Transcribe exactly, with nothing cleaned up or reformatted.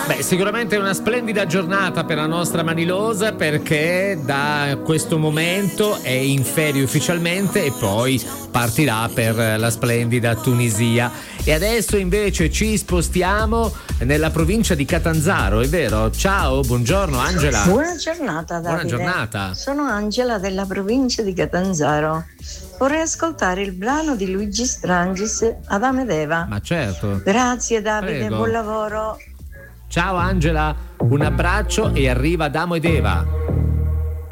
Beh, sicuramente è una splendida giornata per la nostra Manilosa, perché da questo momento è in ferie ufficialmente e poi partirà per la splendida Tunisia. E adesso invece ci spostiamo nella provincia di Catanzaro, è vero? Ciao, buongiorno Angela. Buona giornata Davide. Buona giornata. Sono Angela della provincia di Catanzaro. Vorrei ascoltare il brano di Luigi Strangis, Adamo ed Eva. Ma certo. Grazie Davide, Prego. buon lavoro. Ciao Angela, un abbraccio e arriva Adamo ed Eva.